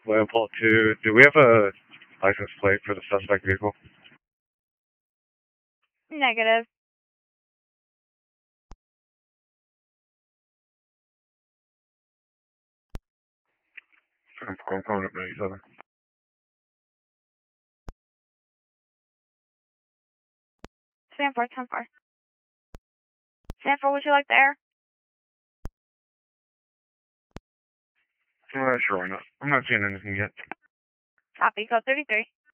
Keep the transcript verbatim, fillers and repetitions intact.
Leopold two, do we have a license plate for the suspect vehicle? Negative. I'm calling up ninety-seven. Sanford, ten four. Sanford, would you like the air? Uh, sure, why not? I'm not seeing anything yet. Copy, code thirty-three.